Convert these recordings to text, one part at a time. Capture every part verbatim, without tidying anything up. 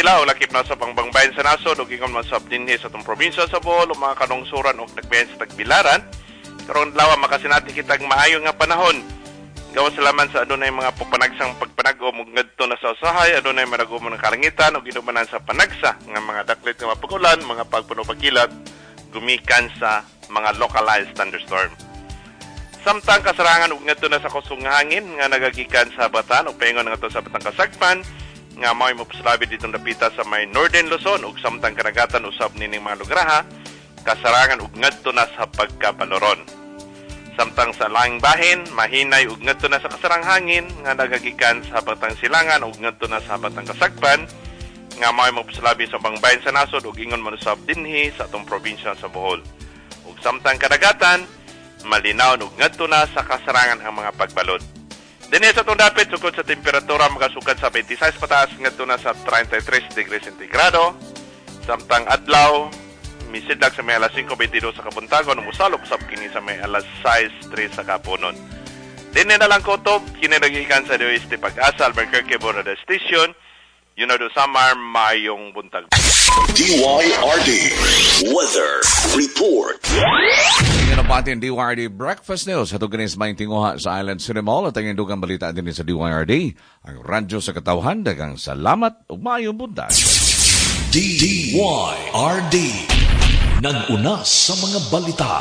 Manila o lakip na sa pangbangbayan sa nasod o gingon man sa dinhi sa itong probinsya sa Bohol o mga kanungsuran o nagbayan sa Tagbilaran. Karon lawa makasinati kitag maayo nga panahon. Gawas laman sa adunay mga pagpanagsang pagpanag-o ngadto na sa usahay, adunay managumo ng kalangitan o ginubanan sa panagsa nga mga daklit nga mapagulan, mga pagpuno pagkilat gumikan sa mga localized thunderstorm. Samtang kasarangan ug ngadto na sa kusog nga hangin nga nagagikan sa batan ug paingon ngadto sa batang kasagpan nga mao'y mopaslabi ditong dapita sa may Northern Luzon ug samtang karagatan usab nining mga lugar kasarangan ug ngadto na sa pagkabaloron. Samtang sa laing bahin mahinay ug ngadto na sa kasarang hangin nga nagagikan sa batang silangan ug ngadto na sa batang kasagpan nga mao'y mopaslabi sa bangbayan sa nasod ug ingon man usab dinhi sa atong probinsya sa Bohol. Ug samtang karagatan malinaw ug ngadto na sa kasarangan ang mga pagbalod. Dinhi sa itong dapit, sukod sa temperatura makasukad sa twenty-six pataas ngadto na sa thirty-three degrees centigrado. Samtang adlaw, misidlag sa may alas five twenty-two sa kabuntagon, umusalok usab kini sa may alas six three sa kapunon. Dinhi na lang kutob, kini nagikan sa Oeste Pag-asa, Albuquerque, Borada Station. Yun na do Samar, mayong buntag. D Y R D Weather Report. Tingnan na patin D Y R D Breakfast News. Ito ganis may tinguha sa Island City Mall at ang indugang balita din sa D Y R D. Ang radyo sa katawhan, dagang salamat ug maayong buntag. D Y R D nag-una sa mga balita.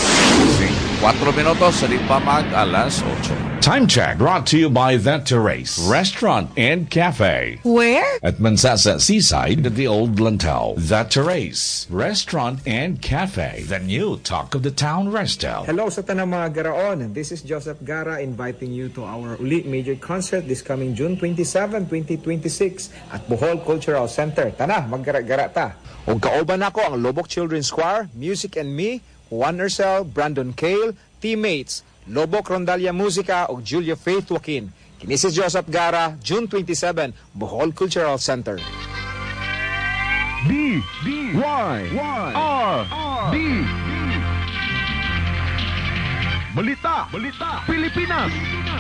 four minutos sa di pa mag alas eight. Time check brought to you by The Terrace Restaurant and Cafe. Where? At Mansasa Seaside at the Old Lantau. The Terrace Restaurant and Cafe. The new talk of the town resto. Hello sa tanang mga garaon. This is Joseph Gara inviting you to our Uli Major Concert this coming June twenty-seventh, twenty twenty-six at Bohol Cultural Center. Tana, maggara-gara ta. O kaoban ako ang Lobok Children's Choir, Music and Me, Juan Urcel, Brandon Cale, Teammates, Lobok Rondalia Musica o Julia Faith Joaquin. Kini si Joseph Gara, June twenty-seventh, Bohol Cultural Center. B B Y R D Balita Balita Pilipinas.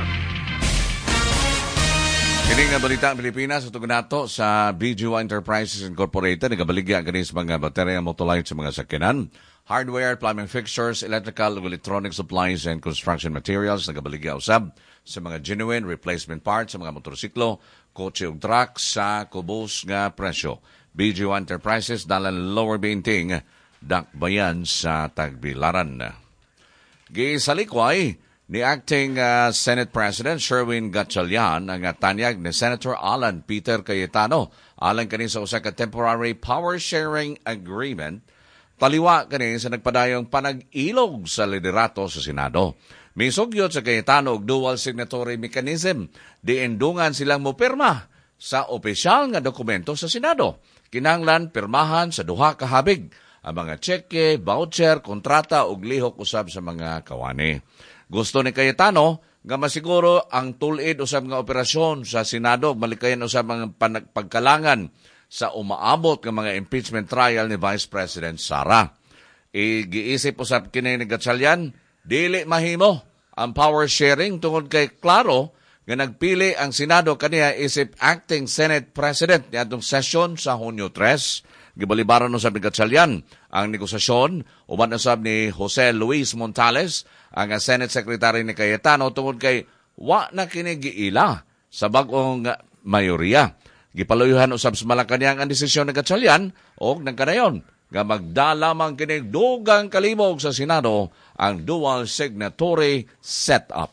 Kini nga balita ang Pilipinas ug nato sa B G Y Enterprises Incorporated nagabaligya ganis mga baterya motolayt sa mga sakyanan, hardware, plumbing fixtures, electrical, electronic supplies and construction materials nagabaligya usab sa mga genuine replacement parts sa mga motorsiklo, kotse ug truck sa kubos nga presyo. B G Y Enterprises dalan Lower Binting, Dakbayan sa Tagbilaran. Gisalikway ni Acting uh, Senate President Sherwin Gatchalian ang tanyag ni Senator Alan Peter Cayetano alang kani sa usa ka temporary power sharing agreement taliwa kani sa nagpadayong panag-ilog sa liderato sa Senado. Misugyot sa Cayetano og dual signatory mechanism di endungan silang mopirma sa opisyal nga dokumento sa Senado. Kinahanglan pirmahan sa duha ka habig ang mga cheque, voucher, kontrata ug lihok usab sa mga kawani. Gusto ni Cayetano nga masiguro ang tulid usab nga operasyon sa Senado malikayan usab ang pagkalangan sa umaabot nga mga impeachment trial ni Vice President Sara. Igiisip usab kini ni Gatchalian dili mahimo ang power sharing tungod kay klaro nga nagpili ang Senado kaniya isip acting Senate President niadtong session sa Hunyo three. Gibalibaran usab ni Gatchalian ang negosasyon uban usab ni Jose Luis Montales ang Senate Secretary ni Cayetano tungod kay wa na kini giila sa bag-ong mayoriya. Gipaluyuhan usab sa Malacañang ang desisyon ni Gatchalian og nagkanayon nga magdalamang kini dugang kalimog sa Senado ang dual signatory setup.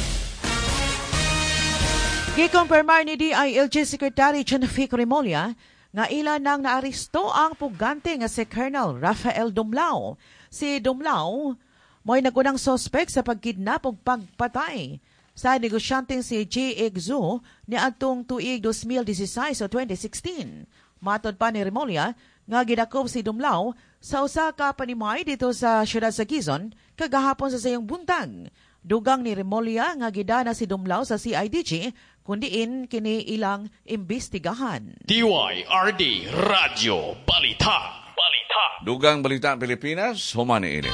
Gikompirmar ni D I L G Secretary Chanafic Remolla nga ilan nang naaresto ang pugante nga si Colonel Rafael Dumlao. Si Dumlao mo'y nagunang sospek sa pagkidnap ug pagpatay sa negosyanteng si J. Exu ni atong tuig twenty sixteen o twenty sixteen. Matod pa ni Remolla nga gidakop si Dumlao sa usa ka panimay dito sa siyudad sa Quezon kagahapon sa sayong buntag. Dugang ni Remolla nga gidana si Dumlao sa C I D G kundiin kini ilang imbestigahan. D Y R D Radio Balita. Balita. Dugang balita Pilipinas, humani ini.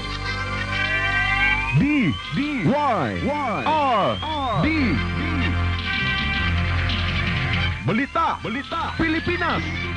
D D Y R D Balita Balita Pilipinas.